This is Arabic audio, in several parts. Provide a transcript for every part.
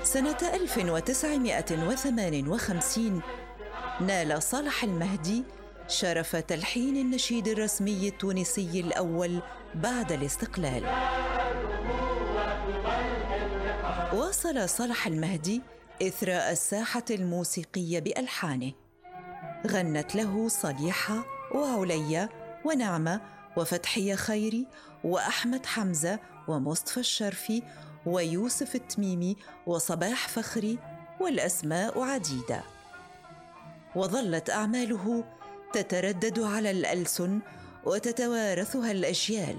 سنة 1958 نال صالح المهدي شرف تلحين النشيد الرسمي التونسي الأول بعد الاستقلال. واصل صالح المهدي إثراء الساحة الموسيقية بألحانه، غنت له صليحة وعليا ونعمة وفتحية خيري وأحمد حمزة ومصطفى الشرفي ويوسف التميمي وصباح فخري، والأسماء عديدة. وظلت أعماله تتردد على الألسن وتتوارثها الأجيال.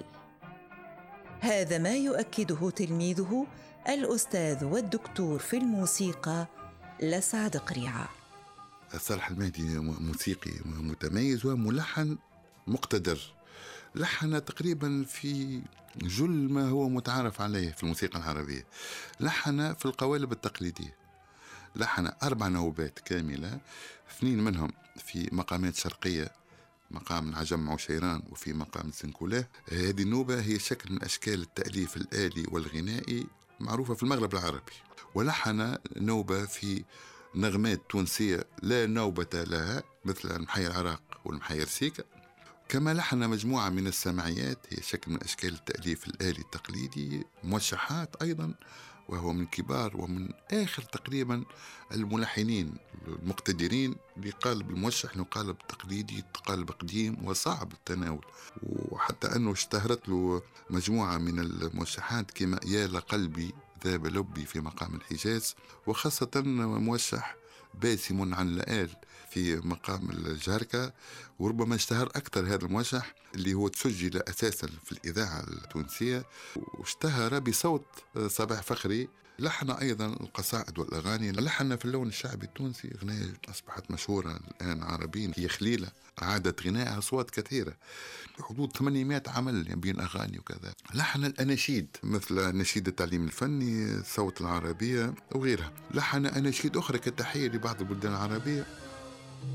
هذا ما يؤكده تلميذه الأستاذ والدكتور في الموسيقى لسعد قريعة. صالح المهدي موسيقي متميز وملحن مقتدر، لحن تقريبا في جل ما هو متعارف عليه في الموسيقى العربية. لحن في القوالب التقليدية، لحن 4 نوبات كاملة، 2 منهم في مقامات شرقية، مقام العجم عشيران وفي مقام الزنكولاه. هذه النوبة هي شكل من أشكال التأليف الآلي والغنائي معروفة في المغرب العربي. ولحن نوبة في نغمات تونسية لا نوبة لها مثل المحيا العراق والمحيا سيكا. كما لحن مجموعة من السمعيات هي شكل من أشكال التأليف الآلي التقليدي، موشحات أيضا، وهو من كبار ومن آخر تقريبا الملحنين المقتدرين لقالب الموشح وقالب تقليدي، قالب قديم وصعب التناول. وحتى أنه اشتهرت له مجموعة من الموشحات كما يا لقلبي ذاب لبي في مقام الحجاز، وخاصة موشح باسم عن لآل في مقام الجهركة. وربما اشتهر أكثر هذا الموشح اللي هو تسجل أساسا في الإذاعة التونسية، واشتهر بصوت صباح فخري. لحن أيضا القصائد والأغاني، لحن في اللون الشعبي التونسي أغنية أصبحت مشهورة الآن عربيا هي خليلة، عادت غناءها أصوات كثيرة، حدود 800 عمل بين أغاني وكذا. لحن الأناشيد مثل نشيد التعليم الفني، صوت العربية وغيرها. لحن أناشيد أخرى كتحية لبعض البلدان العربية